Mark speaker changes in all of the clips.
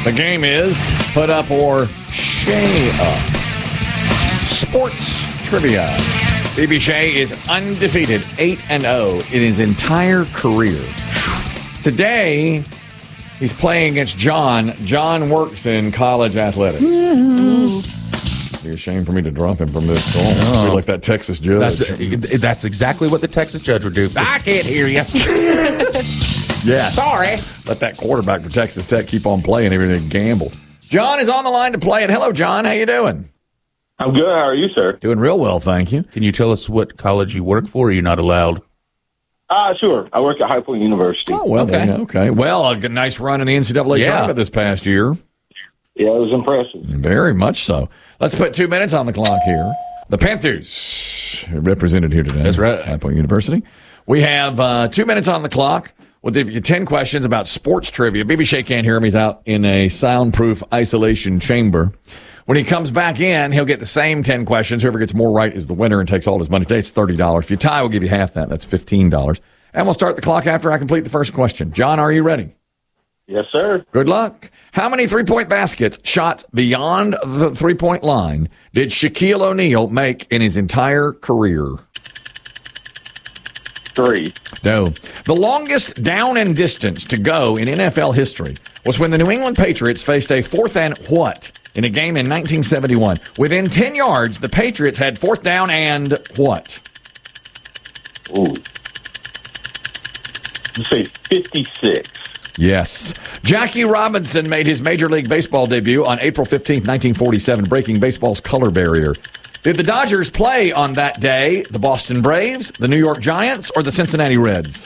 Speaker 1: The game is put up or shay up. Sports trivia. BB Shea is undefeated, 8-0 in his entire career. Today, he's playing against John. John works in college athletics. It'd be a shame for me to drop him from this goal. I feel like that Texas judge.
Speaker 2: That's exactly what the Texas judge would do. I can't hear you.
Speaker 1: Yeah.
Speaker 2: Sorry.
Speaker 1: Let that quarterback for Texas Tech keep on playing everything gamble. John is on the line to play it. Hello, John. How you doing?
Speaker 3: I'm good. How are you, sir?
Speaker 1: Doing real well, thank you.
Speaker 2: Can you tell us what college you work for, or are you not allowed?
Speaker 3: Sure. I work at High Point University.
Speaker 1: Oh, well, okay. Well, a nice run in the NCAA tournament this past year.
Speaker 3: Yeah, it was impressive.
Speaker 1: Very much so. Let's put 2 minutes on the clock here. The Panthers are represented here today.
Speaker 2: That's right.
Speaker 1: High Point University. We have 2 minutes on the clock. We'll give you 10 questions about sports trivia. BB Shea can't hear him. He's out in a soundproof isolation chamber. When he comes back in, he'll get the same 10 questions. Whoever gets more right is the winner and takes all of his money. Today it's $30. If you tie, we'll give you half that. That's $15. And we'll start the clock after I complete the first question. John, are you ready?
Speaker 3: Yes, sir.
Speaker 1: Good luck. How many three-point baskets, shots beyond the three-point line, did Shaquille O'Neal make in his entire career?
Speaker 3: 3.
Speaker 1: No. The longest down and distance to go in NFL history was when the New England Patriots faced a fourth and what in a game in 1971. Within 10 yards, the Patriots had fourth down and what?
Speaker 3: Ooh. You say 56.
Speaker 1: Yes. Jackie Robinson made his Major League Baseball debut on April 15th, 1947, breaking baseball's color barrier. Did the Dodgers play on that day the Boston Braves, the New York Giants, or the Cincinnati Reds?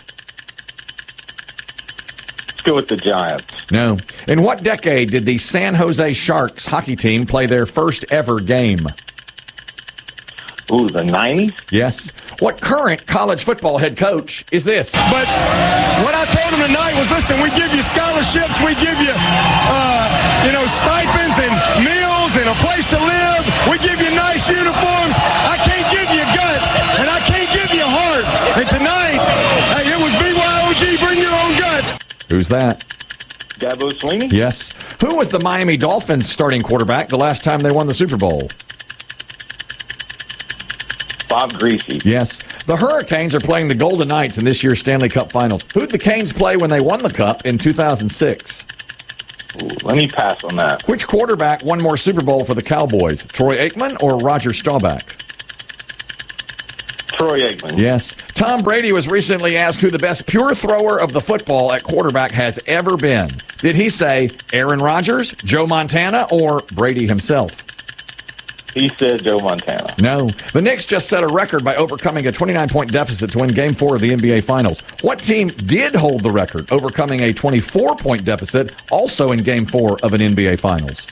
Speaker 3: Let's go with the Giants.
Speaker 1: No. In what decade did the San Jose Sharks hockey team play their first ever game?
Speaker 3: Ooh, the 90s?
Speaker 1: Yes. What current college football head coach is this?
Speaker 4: But what I told him tonight was, listen, we give you scholarships, we give you, stipends and meals and a place to live. We give you nice uniforms. I can't give you guts, and I can't give you heart. And tonight, it was BYOG, bring your own guts.
Speaker 1: Who's that?
Speaker 3: Dabo Swinney?
Speaker 1: Yes. Who was the Miami Dolphins starting quarterback the last time they won the Super Bowl?
Speaker 3: Bob Greasy.
Speaker 1: Yes. The Hurricanes are playing the Golden Knights in this year's Stanley Cup Finals. Who'd the Canes play when they won the Cup in 2006?
Speaker 3: Ooh, let me pass on that.
Speaker 1: Which quarterback won more Super Bowl for the Cowboys, Troy Aikman or Roger Staubach?
Speaker 3: Troy Aikman.
Speaker 1: Yes. Tom Brady was recently asked who the best pure thrower of the football at quarterback has ever been. Did he say Aaron Rodgers, Joe Montana, or Brady himself?
Speaker 3: He said Joe Montana.
Speaker 1: No. The Knicks just set a record by overcoming a 29-point deficit to win Game 4 of the NBA Finals. What team did hold the record, overcoming a 24-point deficit, also in Game 4 of an NBA Finals?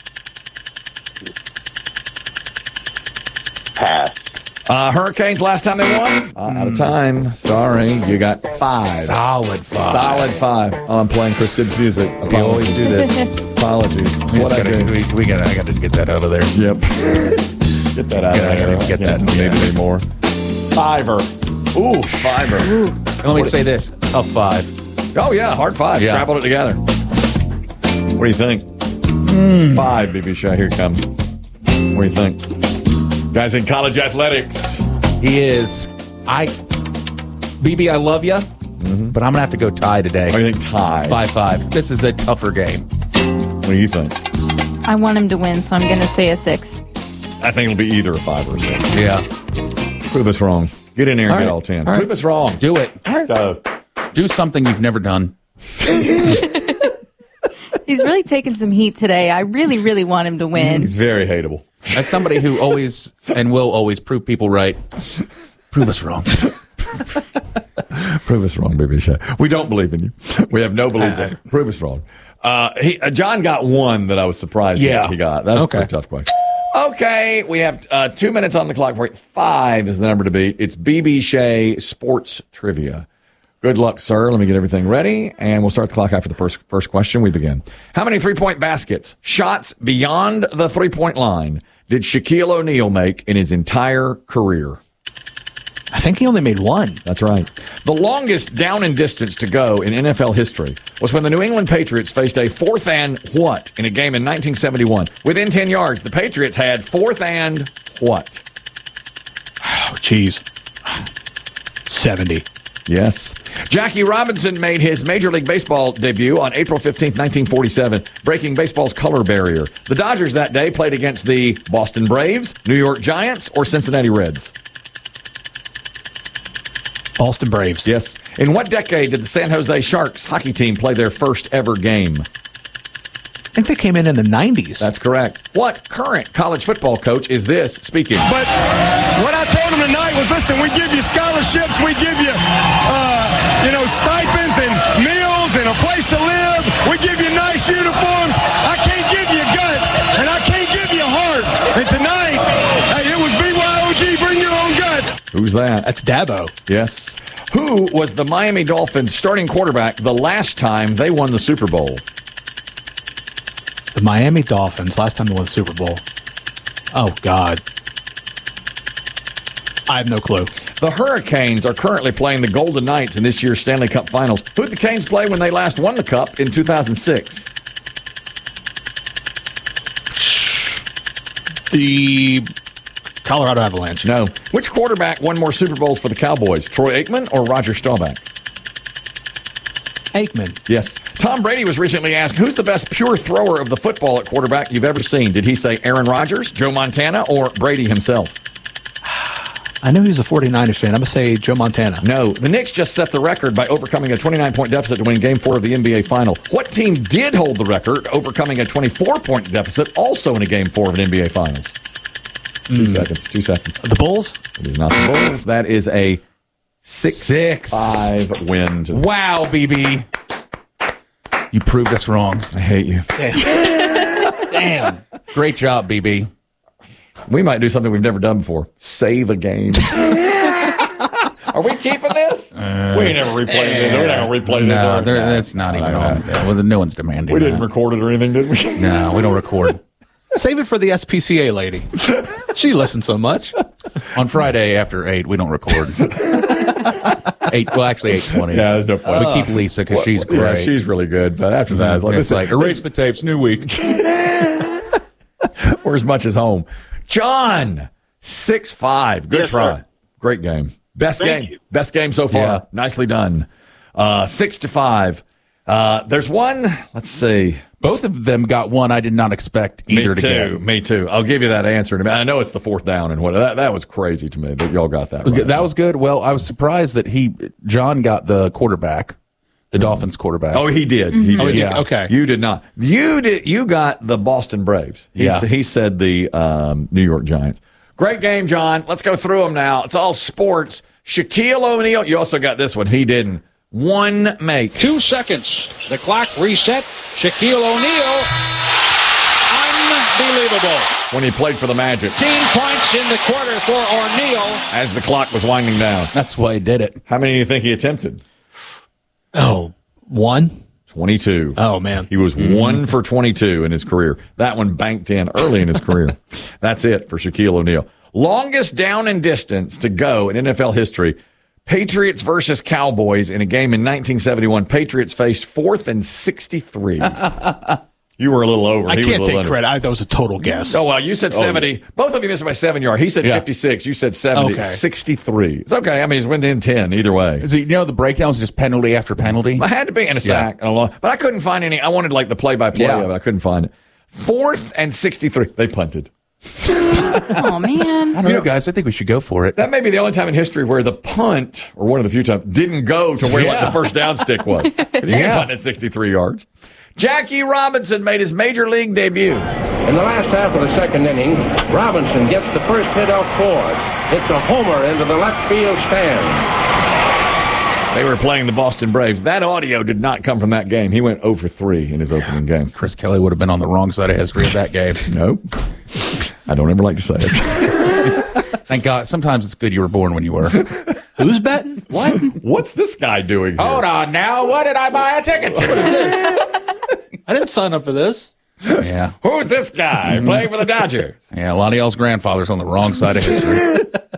Speaker 3: Pass.
Speaker 1: Hurricanes last time they won? Out of time. Sorry. You got 5.
Speaker 2: Solid 5.
Speaker 1: Solid 5. Oh, I'm playing Chris Tibbs music.
Speaker 2: We always do this.
Speaker 1: Apologies.
Speaker 2: I got to get that out of there.
Speaker 1: Yep. Get that out of there.
Speaker 2: I gotta get that.
Speaker 1: Don't need it anymore. 5er. Ooh, 5er.
Speaker 2: And let me say this. A 5.
Speaker 1: Oh, yeah. Hard 5.
Speaker 2: Yeah.
Speaker 1: Scrabbled it together. What do you think? 5, BB Shea. Here it comes. What do you think? Guys in college athletics.
Speaker 2: He is. BB, I love you, but I'm going to have to go tie today.
Speaker 1: What do you think? Tie.
Speaker 2: 5-5. This is a tougher game.
Speaker 1: What do you think?
Speaker 5: I want him to win, so I'm going to say a 6.
Speaker 1: I think it'll be either a 5 or a 6.
Speaker 2: Yeah.
Speaker 1: Prove us wrong. Get in there and
Speaker 2: All
Speaker 1: get
Speaker 2: right.
Speaker 1: all 10.
Speaker 2: All right.
Speaker 1: Prove us wrong.
Speaker 2: Do it.
Speaker 1: Let's go.
Speaker 2: Do something you've never done.
Speaker 5: He's really taking some heat today. I really, really want him to win.
Speaker 1: He's very hateable.
Speaker 2: As somebody who always and will always prove people right, prove us wrong.
Speaker 1: Prove us wrong, BB Shea. We don't believe in you. We have no belief in you. Prove us wrong. John got one that I was surprised he got. That's a pretty tough question. Okay, we have 2 minutes on the clock for it. 5 is the number to beat. It's BB Shea Sports Trivia. Good luck, sir. Let me get everything ready, and we'll start the clock after the first question. We begin. How many three-point baskets, shots beyond the three-point line, did Shaquille O'Neal make in his entire career?
Speaker 2: I think he only made one.
Speaker 1: That's right. The longest down and distance to go in NFL history was when the New England Patriots faced a fourth and what in a game in 1971. Within 10 yards, the Patriots had fourth and what?
Speaker 2: Oh, geez. 70.
Speaker 1: Yes. Jackie Robinson made his Major League Baseball debut on April 15th, 1947, breaking baseball's color barrier. The Dodgers that day played against the Boston Braves, New York Giants, or Cincinnati Reds.
Speaker 2: Boston Braves.
Speaker 1: Yes. In what decade did the San Jose Sharks hockey team play their first ever game?
Speaker 2: I think they came in the 90s.
Speaker 1: That's correct. What current college football coach is this speaking?
Speaker 4: But what I told him tonight was, listen, we give you scholarships, we give you, stipends and meals and a place to live. We give you nice uniforms. I can't give you guts, and I can't give you heart. And tonight, it was BYOG, bring your own guts.
Speaker 1: Who's that?
Speaker 2: That's Dabo.
Speaker 1: Yes. Who was the Miami Dolphins starting quarterback the last time they won the Super Bowl?
Speaker 2: The Miami Dolphins, last time they won the Super Bowl. Oh, God. I have no clue.
Speaker 1: The Hurricanes are currently playing the Golden Knights in this year's Stanley Cup Finals. Who did the Canes play when they last won the Cup in 2006?
Speaker 2: The Colorado Avalanche.
Speaker 1: No. Which quarterback won more Super Bowls for the Cowboys, Troy Aikman or Roger Staubach?
Speaker 2: Aikman.
Speaker 1: Yes. Tom Brady was recently asked, who's the best pure thrower of the football at quarterback you've ever seen? Did he say Aaron Rodgers, Joe Montana, or Brady himself?
Speaker 2: I know he's a 49ers fan. I'm going to say Joe Montana.
Speaker 1: No. The Knicks just set the record by overcoming a 29-point deficit to win Game 4 of the NBA Final. What team did hold the record, overcoming a 24-point deficit, also in a Game 4 of an NBA Finals? 2 seconds. 2 seconds.
Speaker 2: The Bulls?
Speaker 1: It is not the Bulls. That is a 6-5 win.
Speaker 2: Wow, BB. You proved us wrong.
Speaker 1: I hate you.
Speaker 2: Damn. Great job, BB.
Speaker 1: We might do something we've never done before. Save a game. Are we keeping this? We ain't never replayed this. We're not going to replay this.
Speaker 2: No, that's not even on. Well, no one's demanding
Speaker 1: We didn't record it or anything, did we?
Speaker 2: No, we don't record. Save it for the SPCA lady. She listens so much. On Friday after 8, we don't record. 8, well, actually 8:20.
Speaker 1: Yeah, there's no point.
Speaker 2: We keep Lisa because she's great.
Speaker 1: Yeah, she's really good. But after that, it's like,
Speaker 2: erase the tapes, new week.
Speaker 1: We're as much as home. John, 6-5. Good try.
Speaker 3: Sir.
Speaker 1: Great game. Best
Speaker 3: Thank
Speaker 1: game.
Speaker 3: you.
Speaker 1: Best game so far.
Speaker 2: Yeah.
Speaker 1: Nicely done. 6-5. There's one. Let's see.
Speaker 2: Both of them got one I did not expect either to get.
Speaker 1: Me too. I'll give you that answer in a minute. I know it's the fourth down and what that was crazy to me that y'all got that right.
Speaker 2: That was good. Well, I was surprised that John got the quarterback, the Dolphins quarterback.
Speaker 1: Oh, he did. He did.
Speaker 2: Oh, yeah. Okay.
Speaker 1: You did not. You got the Boston Braves. He said the New York Giants. Great game, John. Let's go through them now. It's all sports. Shaquille O'Neal. You also got this one. He didn't. One make.
Speaker 6: 2 seconds. The clock reset. Shaquille O'Neal. Unbelievable.
Speaker 1: When he played for the Magic.
Speaker 6: 15 points in the quarter for O'Neal.
Speaker 1: As the clock was winding down.
Speaker 2: That's why he did it.
Speaker 1: How many do you think he attempted?
Speaker 2: Oh, 1?
Speaker 1: 22.
Speaker 2: Oh, man.
Speaker 1: He was 1 for 22 in his career. That one banked in early in his career. That's it for Shaquille O'Neal. Longest down and distance to go in NFL history. Patriots versus Cowboys in a game in 1971. Patriots faced 4th and 63. You were a little over.
Speaker 2: I can't take credit. That was a total guess.
Speaker 1: Oh, well, you said 70. Yeah. Both of you missed by 7 yards. He said 56. You said 70.
Speaker 2: Okay.
Speaker 1: 63. It's okay. I mean, it's within 10 either way.
Speaker 2: So, the breakdown was just penalty after penalty?
Speaker 1: I had to be in a sack. Yeah. But I couldn't find any. I wanted like the play-by-play of it. I couldn't find it. 4th and 63. They punted.
Speaker 5: Oh, man.
Speaker 2: I don't know, guys. I think we should go for it.
Speaker 1: That may be the only time in history where the punt, or one of the few times, didn't go to where the first down stick was. You can't punt at 63 yards. Jackie Robinson made his major league debut.
Speaker 7: In the last half of the second inning, Robinson gets the first hit off Ford. It's a homer into the left field stand.
Speaker 1: They were playing the Boston Braves. That audio did not come from that game. He went 0 for 3 in his opening game.
Speaker 2: Chris Kelly would have been on the wrong side of history of that game.
Speaker 1: No. I don't ever like to say it.
Speaker 2: Thank God. Sometimes it's good you were born when you were. Who's betting? What?
Speaker 1: What's this guy doing here?
Speaker 2: Hold on now. What did I buy a ticket to? What is this?
Speaker 8: I didn't sign up for this.
Speaker 2: Yeah.
Speaker 1: Who's this guy playing for the Dodgers?
Speaker 2: Yeah, a lot of y'all's grandfather's on the wrong side of history.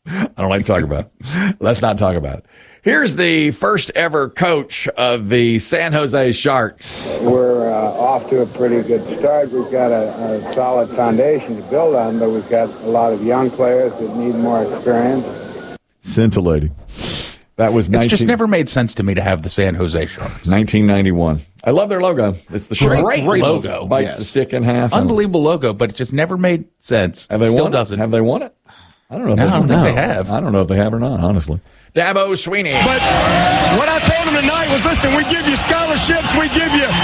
Speaker 1: I don't like to talk about it. Let's not talk about it. Here's the first ever coach of the San Jose Sharks.
Speaker 8: We're off to a pretty good start. We've got a solid foundation to build on, but we've got a lot of young players that need more experience.
Speaker 1: Scintillating. That was
Speaker 2: It's just never made sense to me to have the San Jose Sharks.
Speaker 1: 1991. I love their logo. It's the shark.
Speaker 2: Great logo.
Speaker 1: Bites the stick in half.
Speaker 2: Unbelievable logo, but it just never made sense.
Speaker 1: Have they
Speaker 2: Still
Speaker 1: won
Speaker 2: doesn't.
Speaker 1: Have they won it? I don't know.
Speaker 2: No, I don't think they have.
Speaker 1: I don't know if they have or not, honestly. Dabo Sweeney.
Speaker 4: But what I told him tonight was, listen, we give you scholarships, we give you,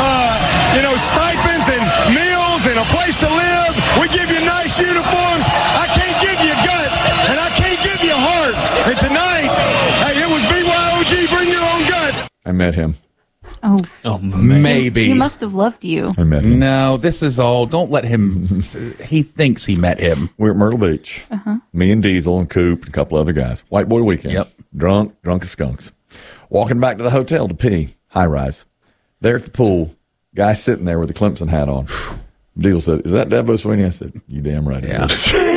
Speaker 4: stipends and meals and a place to live. We give you nice uniforms. I can't give you guts, and I can't give you heart. And tonight, hey, it was BYOG, bring your own guts.
Speaker 1: I met him.
Speaker 5: Oh,
Speaker 2: maybe.
Speaker 5: He must have loved you.
Speaker 1: I met him.
Speaker 2: No, this is all. Don't let him. He thinks he met him.
Speaker 1: We're at Myrtle Beach. Me and Diesel and Coop and a couple other guys. White boy weekend.
Speaker 2: Yep.
Speaker 1: Drunk as skunks. Walking back to the hotel to pee. High rise. There at the pool. Guy sitting there with a Clemson hat on. Diesel said, "Is that Dabo Sweeney?" I said, "You damn right."
Speaker 2: Yeah.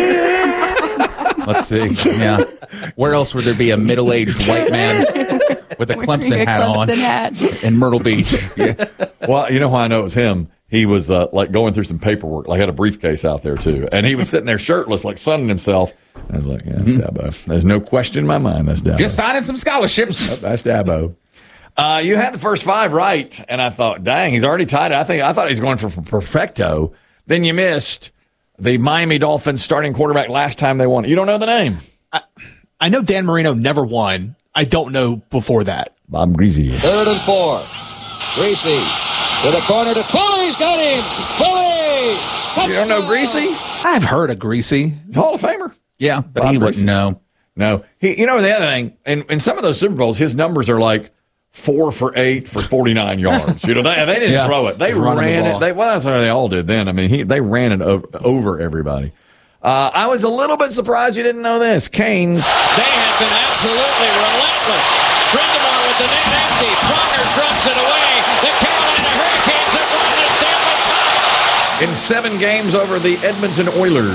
Speaker 2: Let's see. Yeah. Where else would there be a middle-aged white man with a Clemson hat on in Myrtle Beach? Yeah.
Speaker 1: Well, you know why I know it was him? He was like going through some paperwork, like had a briefcase out there too, and he was sitting there shirtless, like sunning himself. And I was like, "Yeah, that's Dabo. There's no question in my mind. That's Dabo.
Speaker 2: Just signing some scholarships."
Speaker 1: That's Dabo." You had the first 5 right, and I thought, "Dang, he's already tied it." I thought he was going for perfecto. Then you missed the Miami Dolphins starting quarterback last time they won. You don't know the name?
Speaker 9: I know Dan Marino never won. I don't know before that.
Speaker 1: Bob Greasy.
Speaker 6: 3rd and 4. Greasy to the corner to Twilly's got him. Twilly!
Speaker 1: You don't know Greasy?
Speaker 9: I've heard of Greasy.
Speaker 1: He's a Hall of Famer.
Speaker 2: Yeah, but
Speaker 1: Bob
Speaker 2: he
Speaker 1: Greasy.
Speaker 2: wouldn't know.
Speaker 1: No. The other thing, in some of those Super Bowls, his numbers are like 4 for 8 for 49 yards. They didn't throw it. They ran it. That's how they all did then. I mean, they ran it over everybody. I was a little bit surprised you didn't know this. Canes.
Speaker 6: They have been absolutely relentless. Brindamore with the net empty. Pronger throws it away. The Carolina Hurricanes have won the Stanley Cup.
Speaker 1: In 7 games over the Edmonton Oilers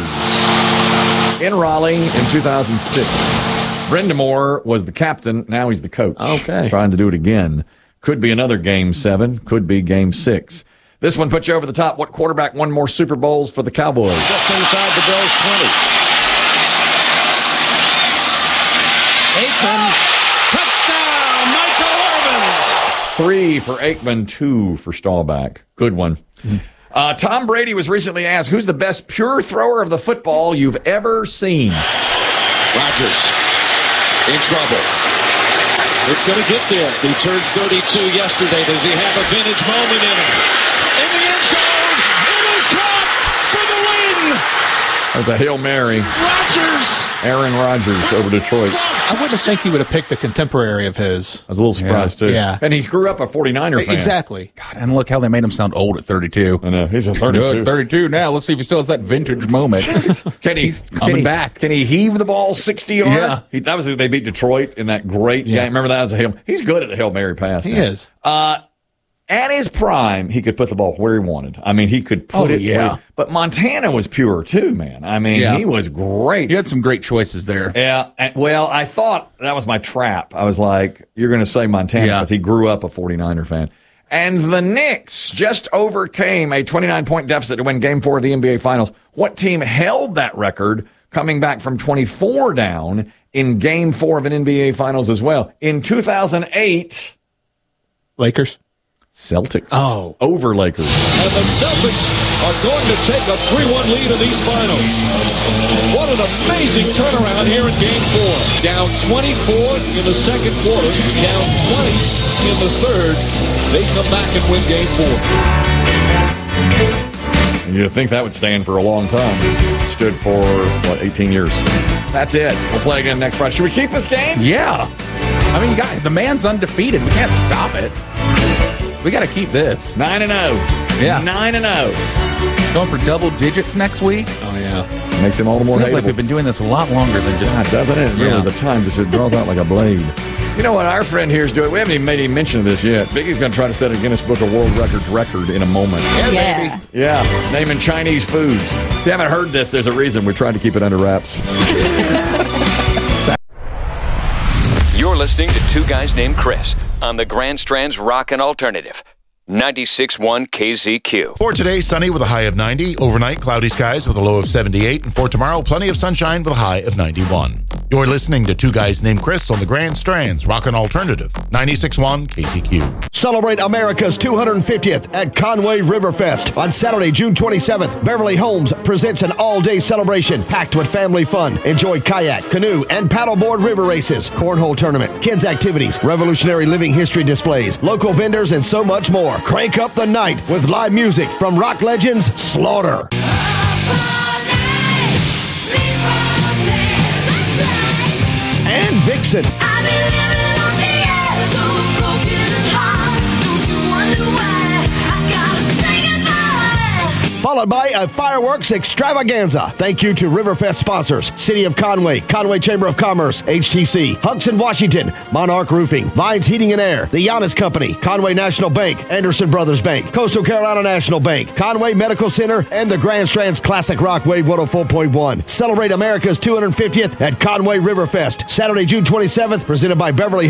Speaker 1: in Raleigh in 2006. Brindamore was the captain. Now he's the coach.
Speaker 9: Okay.
Speaker 1: Trying to do it again. Could be another Game 7. Could be Game 6. This one puts you over the top. What quarterback won more Super Bowls for the Cowboys?
Speaker 6: Just inside the Bills' 20. Aikman. Touchdown, Michael Irvin.
Speaker 1: 3 for Aikman, 2 for Staubach. Good one. Tom Brady was recently asked, who's the best pure thrower of the football you've ever seen?
Speaker 10: Rodgers in trouble. It's going to get there. He turned 32 yesterday. Does he have a vintage moment in him? In the end zone. It is caught for the win.
Speaker 1: That was a Hail Mary.
Speaker 10: Rodgers.
Speaker 1: Aaron Rodgers over Detroit.
Speaker 9: I wouldn't think he would have picked a contemporary of his.
Speaker 1: I was a little surprised, too.
Speaker 9: Yeah.
Speaker 1: And he grew up a 49er fan.
Speaker 9: Exactly.
Speaker 2: God, and look how they made him sound old at 32.
Speaker 1: I know. He's a 32.
Speaker 2: 32 now. Let's see if he still has that vintage moment.
Speaker 1: He's
Speaker 2: coming back.
Speaker 1: Can he heave the ball 60 yards?
Speaker 2: Yeah.
Speaker 1: They beat Detroit in that great game. Remember that? He's good at a Hail Mary pass.
Speaker 9: He
Speaker 1: now.
Speaker 9: is.
Speaker 1: At his prime, he could put the ball where he wanted. I mean, he could put it where. But Montana was pure, too, man. I mean, he was great.
Speaker 2: You had some great choices there.
Speaker 1: Yeah. Well, I thought that was my trap. I was like, you're going to say Montana because he grew up a 49er fan. And the Knicks just overcame a 29-point deficit to win Game 4 of the NBA Finals. What team held that record coming back from 24 down in Game 4 of an NBA Finals as well? In 2008...
Speaker 9: Lakers?
Speaker 1: Celtics.
Speaker 9: Oh.
Speaker 1: Over Lakers.
Speaker 10: And the Celtics are going to take a 3-1 lead in these finals. What an amazing turnaround here in Game 4. Down 24 in the second quarter, down 20 in the third. They come back and win Game 4.
Speaker 1: You'd think that would stand for a long time. Stood for, 18 years. That's it. We'll play again next Friday. Should we keep this game?
Speaker 2: Yeah. I mean, the man's undefeated. We can't stop it. We got to keep this.
Speaker 1: 9-0.
Speaker 2: Yeah.
Speaker 1: 9-0.
Speaker 2: Going for double digits next week.
Speaker 9: Oh, yeah.
Speaker 1: Makes him all the more
Speaker 2: Feels
Speaker 1: hateable.
Speaker 2: like we've been doing this a lot longer than just...
Speaker 1: God, doesn't it? Really,
Speaker 2: Yeah.
Speaker 1: the time just it draws out like a blade. You know what? Our friend here is doing. We haven't even made any mention of this yet. Biggie's going to try to set a Guinness Book of World Records record in a moment.
Speaker 5: Yeah.
Speaker 1: Yeah. Naming Chinese foods. If you haven't heard this, there's a reason we're trying to keep it under wraps.
Speaker 11: listening to Two Guys Named Chris on the Grand Strand's Rockin' Alternative. 96.1 KZQ.
Speaker 12: For today, sunny with a high of 90. Overnight, cloudy skies with a low of 78. And for tomorrow, plenty of sunshine with a high of 91. You're listening to Two Guys Named Chris on the Grand Strand's Rockin' Alternative. 96.1 KZQ.
Speaker 13: Celebrate America's 250th at Conway Riverfest. On Saturday, June 27th, Beverly Homes presents an all-day celebration packed with family fun. Enjoy kayak, canoe, and paddleboard river races, cornhole tournament, kids activities, revolutionary living history displays, local vendors, and so much more. Crank up the night with live music from rock legends Slaughter and Vixen. Followed by a fireworks extravaganza. Thank you to Riverfest sponsors: City of Conway, Conway Chamber of Commerce, HTC, Hunkson Washington, Monarch Roofing, Vines Heating and Air, The Giannis Company, Conway National Bank, Anderson Brothers Bank, Coastal Carolina National Bank, Conway Medical Center, and the Grand Strand's Classic Rock Wave 104.1. Celebrate America's 250th at Conway Riverfest, Saturday, June 27th, presented by Beverly